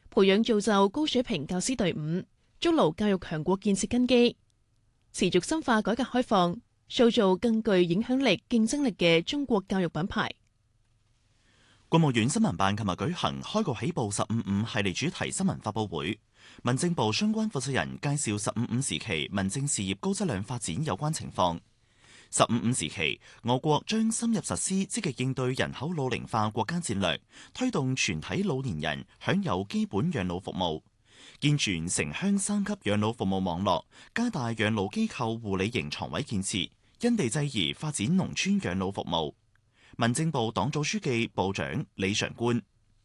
培養造就高水平教師隊伍，築牢教育強國建設根基，持續深化改革開放，塑造更具影響力、競爭力嘅中國教育品牌。 國務院新聞辦琴日舉行開局起步15.5系列主題新聞發佈會，民政部相關負責人介紹15.5時期民政事業高質量發展有關情況。15.5時期，我國將深入實施積極應對人口老齡化國家戰略，推動全體老年人享有基本養老服務，健全城鄉3級養老服務網絡，加大養老機構護理型床位建設，因地制宜發展農村養老服務。民政部黨組書記、部長李常觀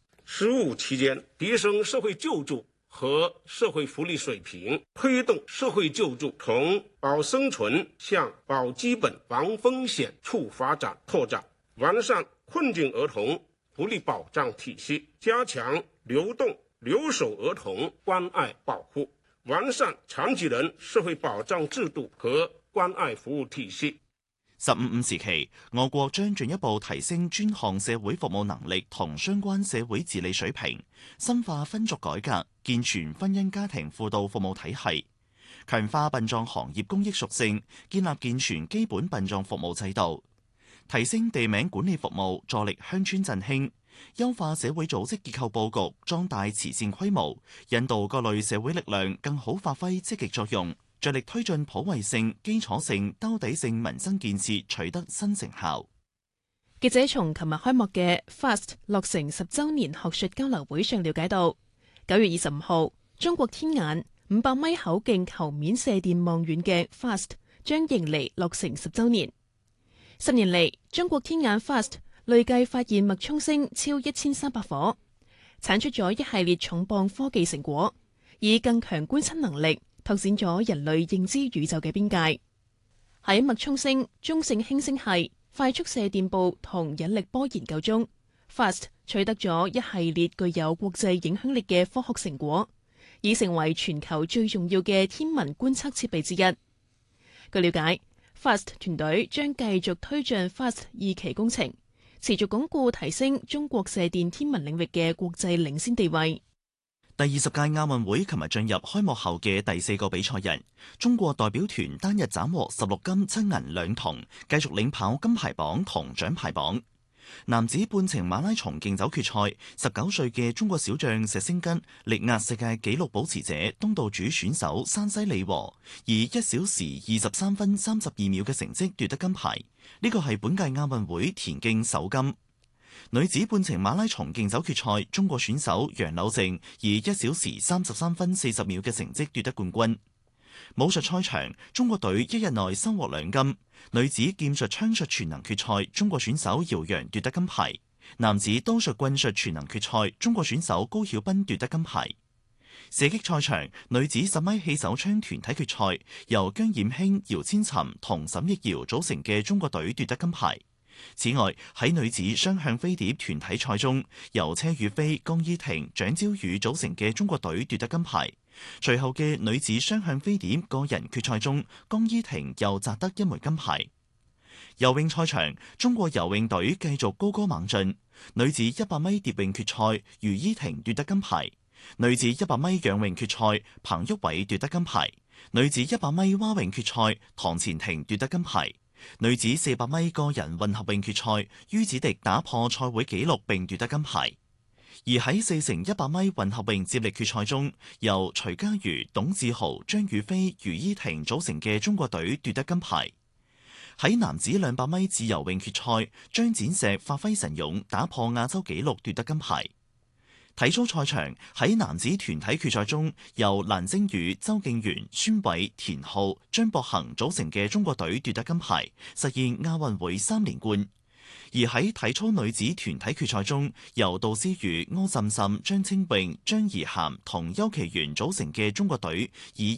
15期間，提升社會救助和社會福利水平，推動社會救助從保生存向保基本、防風險處發展拓展，完善困境兒童福利保障體系，加強流動留守兒童關愛保護，完善殘疾人社會保障制度和關愛服務體系。 15.5時期，我國將進一步提升專項社會服務能力同相關社會治理水平，深化分族改革，健全婚姻家庭輔導服務體系，強化殯葬行業公益屬性，建立健全基本殯葬服務制度，提升地名管理服務，助力鄉村振興，優化社會組織結構佈局，壯大慈善規模，引導各類社會力量更好發揮積極作用，着力推進普惠性、基礎性、兜底性民生建設取得新成效。 記者從琴日開幕嘅 FAST 落成10週年學術交流會上了解到，9月25號，中國天眼500米口徑球面射電望遠鏡 FAST 將迎嚟落成10週年。10年嚟，中國天眼 FAST 累計發現脈衝星超1300顆，產出咗一系列重磅科技成果，以更強觀測能力拓展咗人類認知宇宙嘅邊界。喺脈衝星、中性輕星系、快速射電暴同引力波研究中， FAST 取得咗一系列具有國際影響力嘅科學成果，已成為全球最重要嘅天文觀測設備之一。據了解， FAST 團隊將繼續推進 FAST 2期工程，持續鞏固提升中國射電天文領域嘅國際領先地位。 第20屆亞運會琴日進入開幕後嘅第4個比賽日，中國代表團單日斬獲16金7銀2銅，繼續領跑金牌榜同獎牌榜。男子半程馬拉松競走決賽，19歲嘅中國小將石星根力壓世界紀錄保持者東道主選手山西利和，以1小時23分32秒嘅成績奪得金牌。呢個係本屆亞運會田徑首金。女子半程馬拉松競走決賽，中國選手楊柳靜以1小時33分40秒嘅成績奪得冠軍。武術賽場，中國隊一日內收穫2金。女子劍術槍術全能決賽，中國選手姚洋奪得金牌；男子刀術棍術全能決賽，中國選手高曉斌奪得金牌。射擊賽場，女子10米氣手槍團體決賽，由姜冉馨、姚千尋同沈奕瑤組成嘅中國隊奪得金牌。此外，喺女子雙向飛碟團體賽中，由車宇飛、江依婷、蔣朝宇組成嘅中國隊奪得金牌。隨後嘅女子雙向飛碟個人決賽中，江依婷又摘得1枚金牌。游泳賽場，中國游泳隊繼續高歌猛進。女子100米蝶泳決賽，余依婷奪得金牌；女子100米仰泳決賽，彭旭偉奪得金牌；女子100米蛙泳決賽，唐前婷奪得金牌；女子400米個人混合泳決賽，于子迪打破賽會紀錄並奪得金牌。而喺4乘100米混合泳接力決賽中，由徐嘉餘、董志豪、張雨霏、余依婷組成嘅中國隊奪得金牌。喺男子200米自由泳決賽，張展石發揮神勇，打破亞洲紀錄奪得金牌。體操賽場，喺男子團體決賽中，由蘭晶宇、周敬源、孫偉、田浩、張博恒組成嘅中國隊奪得金牌，實現亞運會3連冠。而喺體操女子團體決賽中，由杜思雨、柯浸浸、張清穎、張怡涵同邱其元組成嘅中國隊，以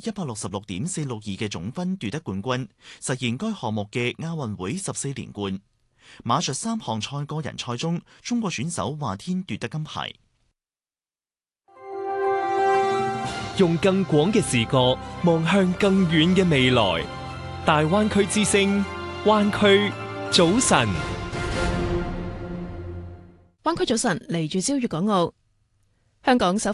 166.462嘅總分奪得冠軍，實現該項目嘅亞運會14連冠。馬術3項賽個人賽中，中國選手華天奪得金牌。 用更廣嘅視角望向更遠嘅未來，大灣區之聲，灣區早晨。 灣區早晨，嚟住朝粵港澳。香港首